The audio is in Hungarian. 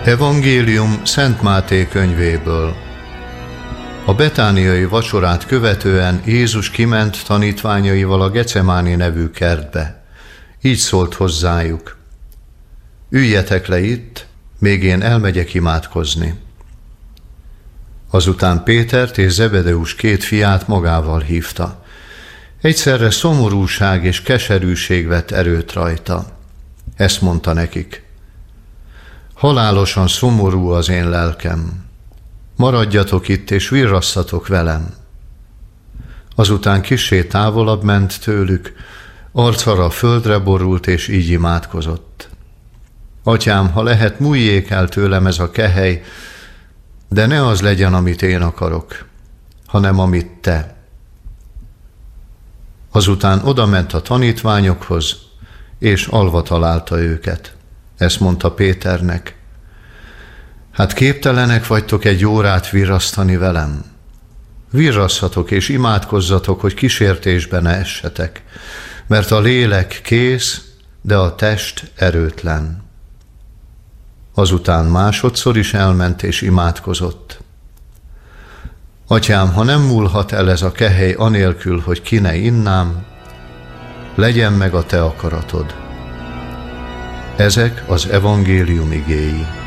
Evangélium Szent Máté könyvéből. A betániai vacsorát követően Jézus kiment tanítványaival a Gecemáni nevű kertbe. Így szólt hozzájuk: üljetek le itt, még én elmegyek imádkozni. Azután Pétert és Zebedeus két fiát magával hívta. Egyszerre szomorúság és keserűség vett erőt rajta. Ezt mondta nekik: halálosan szomorú az én lelkem. Maradjatok itt és virrasszatok velem. Azután kissé távolabb ment tőlük, arccal a földre borult és így imádkozott: Atyám, ha lehet, múljék el tőlem ez a kehely, de ne az legyen, amit én akarok, hanem amit te. Azután odament a tanítványokhoz, és alva találta őket. Ezt mondta Péternek: hát képtelenek vagytok egy órát virrasztani velem? Virrasszatok és imádkozzatok, hogy kísértésbe ne essetek, mert a lélek kész, de a test erőtlen. Azután másodszor is elment és imádkozott: Atyám, ha nem múlhat el ez a kehely anélkül, hogy ki ne innám, legyen meg a te akaratod. Ezek az evangélium igéi.